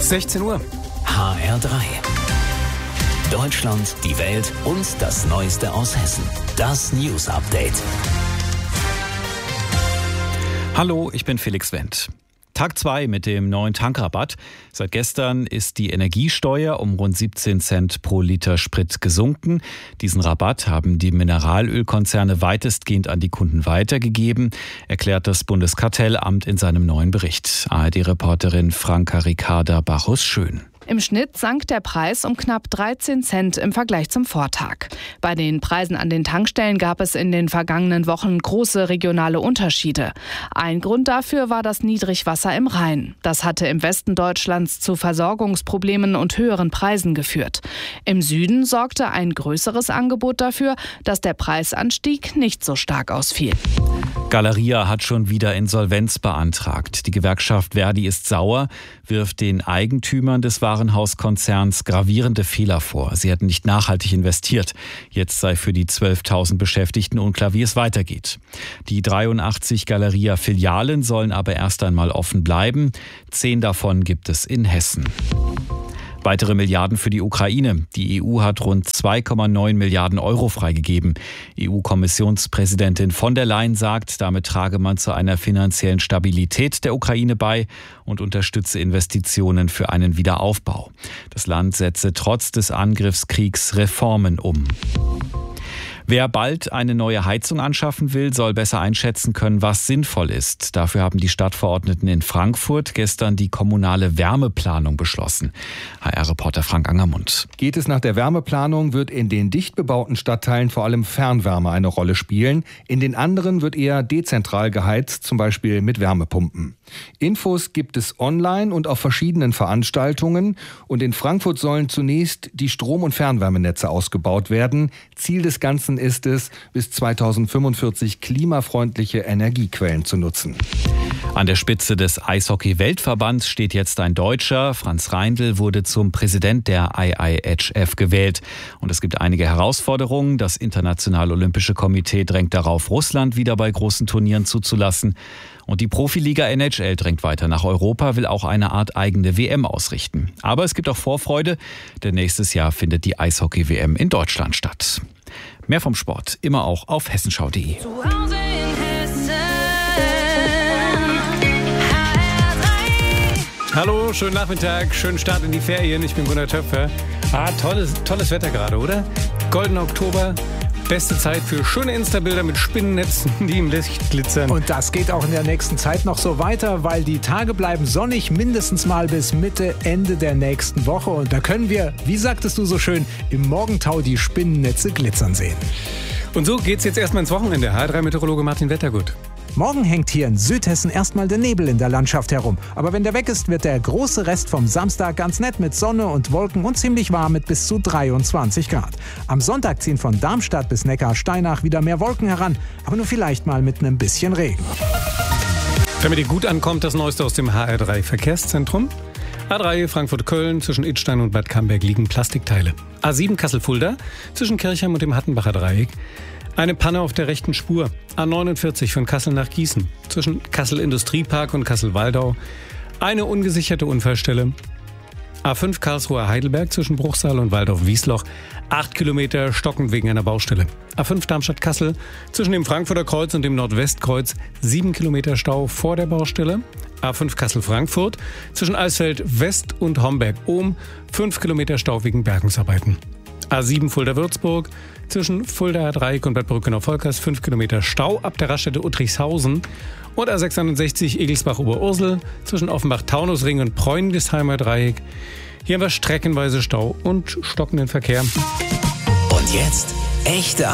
16 Uhr. HR3. Deutschland, die Welt und das Neueste aus Hessen. Das News Update. Hallo, ich bin Felix Wendt. Tag 2 mit dem neuen Tankrabatt. Seit gestern ist die Energiesteuer um rund 17 Cent pro Liter Sprit gesunken. Diesen Rabatt haben die Mineralölkonzerne weitestgehend an die Kunden weitergegeben, erklärt das Bundeskartellamt in seinem neuen Bericht. ARD-Reporterin Franka Ricarda Bachus-Schön. Im Schnitt sank der Preis um knapp 13 Cent im Vergleich zum Vortag. Bei den Preisen an den Tankstellen gab es in den vergangenen Wochen große regionale Unterschiede. Ein Grund dafür war das Niedrigwasser im Rhein. Das hatte im Westen Deutschlands zu Versorgungsproblemen und höheren Preisen geführt. Im Süden sorgte ein größeres Angebot dafür, dass der Preisanstieg nicht so stark ausfiel. Galeria hat schon wieder Insolvenz beantragt. Die Gewerkschaft Verdi ist sauer, wirft den Eigentümern des Warenhauskonzerns gravierende Fehler vor. Sie hätten nicht nachhaltig investiert. Jetzt sei für die 12.000 Beschäftigten unklar, wie es weitergeht. Die 83 Galeria-Filialen sollen aber erst einmal offen bleiben. 10 davon gibt es in Hessen. Weitere Milliarden für die Ukraine. Die EU hat rund 2,9 Milliarden Euro freigegeben. EU-Kommissionspräsidentin von der Leyen sagt, damit trage man zu einer finanziellen Stabilität der Ukraine bei und unterstütze Investitionen für einen Wiederaufbau. Das Land setze trotz des Angriffskriegs Reformen um. Wer bald eine neue Heizung anschaffen will, soll besser einschätzen können, was sinnvoll ist. Dafür haben die Stadtverordneten in Frankfurt gestern die kommunale Wärmeplanung beschlossen. HR-Reporter Frank Angermund. Geht es nach der Wärmeplanung, wird in den dicht bebauten Stadtteilen vor allem Fernwärme eine Rolle spielen. In den anderen wird eher dezentral geheizt, zum Beispiel mit Wärmepumpen. Infos gibt es online und auf verschiedenen Veranstaltungen. Und in Frankfurt sollen zunächst die Strom- und Fernwärmenetze ausgebaut werden. Ziel des Ganzen ist es, bis 2045 klimafreundliche Energiequellen zu nutzen. An der Spitze des Eishockey-Weltverbands steht jetzt ein Deutscher. Franz Reindl wurde zum Präsident der IIHF gewählt. Und es gibt einige Herausforderungen. Das Internationale Olympische Komitee drängt darauf, Russland wieder bei großen Turnieren zuzulassen. Und die Profiliga NHL drängt weiter nach Europa, will auch eine Art eigene WM ausrichten. Aber es gibt auch Vorfreude, denn nächstes Jahr findet die Eishockey-WM in Deutschland statt. Mehr vom Sport, immer auch auf hessenschau.de. Hallo, schönen Nachmittag, schönen Start in die Ferien. Ich bin Gunnar Töpfer. Tolles Wetter gerade, oder? Goldener Oktober. Beste Zeit für schöne Insta-Bilder mit Spinnennetzen, die im Licht glitzern. Und das geht auch in der nächsten Zeit noch so weiter, weil die Tage bleiben sonnig, mindestens mal bis Mitte, Ende der nächsten Woche. Und da können wir, wie sagtest du so schön, im Morgentau die Spinnennetze glitzern sehen. Und so geht's jetzt erstmal ins Wochenende. HR3-Meteorologe Martin Wettergut. Morgen hängt hier in Südhessen erstmal der Nebel in der Landschaft herum. Aber wenn der weg ist, wird der große Rest vom Samstag ganz nett mit Sonne und Wolken und ziemlich warm mit bis zu 23 Grad. Am Sonntag ziehen von Darmstadt bis Neckarsteinach wieder mehr Wolken heran, aber nur vielleicht mal mit einem bisschen Regen. Damit ihr gut ankommt, das Neueste aus dem HR3 Verkehrszentrum. A3 Frankfurt-Köln, zwischen Idstein und Bad Camberg liegen Plastikteile. A7 Kassel-Fulda, zwischen Kirchheim und dem Hattenbacher Dreieck. Eine Panne auf der rechten Spur. A49 von Kassel nach Gießen. Zwischen Kassel Industriepark und Kassel-Waldau. Eine ungesicherte Unfallstelle. A5 Karlsruhe-Heidelberg zwischen Bruchsal und Waldorf-Wiesloch. 8 Kilometer stockend wegen einer Baustelle. A5 Darmstadt-Kassel zwischen dem Frankfurter Kreuz und dem Nordwestkreuz. 7 Kilometer Stau vor der Baustelle. A5 Kassel-Frankfurt zwischen Eisfeld-West und Homberg-Ohm. 5 Kilometer Stau wegen Bergungsarbeiten. A7 Fulda-Würzburg zwischen Fuldaer Dreieck und Bad Brückenau-Volkers 5 Kilometer Stau ab der Raststätte Uttrichshausen und A661 Egelsbach-Oberursel zwischen Offenbach-Taunusring und Preunigsheimer Dreieck. Hier haben wir streckenweise Stau und stockenden Verkehr. Und jetzt echte